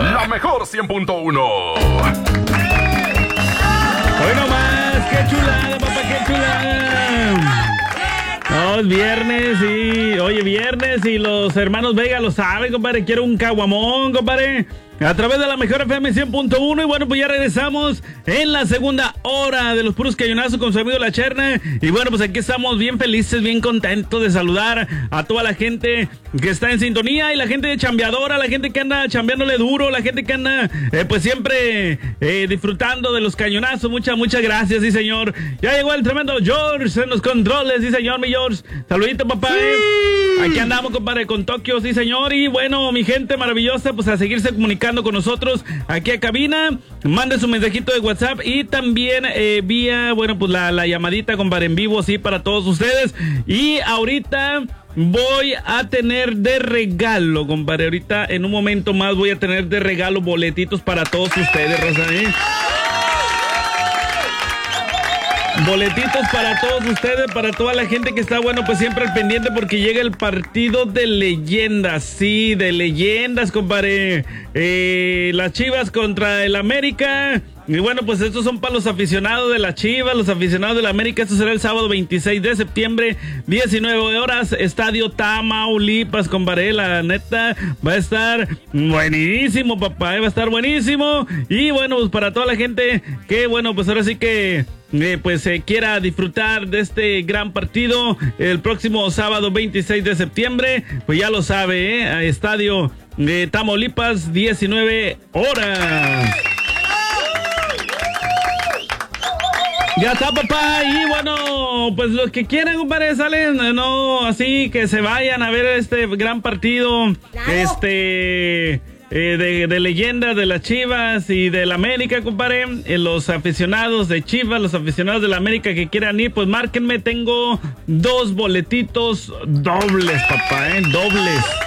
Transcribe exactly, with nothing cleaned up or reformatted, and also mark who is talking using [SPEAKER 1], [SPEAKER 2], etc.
[SPEAKER 1] La mejor cien punto uno.
[SPEAKER 2] Hoy nomás, qué chulada, papá, qué chulada. No, es viernes y... Oye, viernes y los hermanos Vega lo saben, compadre. Quiero un caguamón, compadre. A través de la mejor F M cien punto uno. Y bueno, pues ya regresamos en la segunda hora de los puros cañonazos con su amigo La Cherna. Y bueno, pues aquí estamos bien felices, bien contentos de saludar a toda la gente que está en sintonía y la gente chambeadora, la gente que anda chambeándole duro, la gente que anda eh, pues siempre eh, disfrutando de los cañonazos. Muchas, muchas gracias, sí señor. Ya llegó el tremendo George en los controles, sí señor, mi George. Saludito, papá. Sí. Aquí andamos, compadre, con Tokio, sí señor. Y bueno, mi gente maravillosa, pues a seguirse comunicando con nosotros aquí a cabina. Mande su mensajito de WhatsApp y también eh, vía, bueno, pues la, la llamadita, compadre, en vivo, sí, para todos ustedes. Y ahorita voy a tener de regalo, compadre, ahorita en un momento más voy a tener de regalo boletitos para todos ustedes, raza, ¿eh? Boletitos para todos ustedes, para toda la gente que está, bueno, pues siempre al pendiente porque llega el partido de leyendas, sí, de leyendas, compadre. Eh, las Chivas contra el América. Y bueno, pues estos son para los aficionados de las Chivas, los aficionados de la América. Esto será el sábado veintiséis de septiembre, diecinueve horas, Estadio Tamaulipas, compadre. La neta va a estar buenísimo, papá, va a estar buenísimo. Y bueno, pues para toda la gente que, bueno, pues ahora sí que Eh, pues eh, quiera disfrutar de este gran partido el próximo sábado veintiséis de septiembre, pues ya lo sabe, ¿eh? A Estadio de Tamaulipas, diecinueve horas. Ya está, papá. Y bueno, pues los que quieran, compadre, salen, no, así que se vayan a ver este gran partido. Claro. Este... Eh, de, de leyendas de las Chivas y del América, compadre. Eh, los aficionados de Chivas, los aficionados de la América que quieran ir, pues márquenme. Tengo dos boletitos dobles, papá, eh, dobles.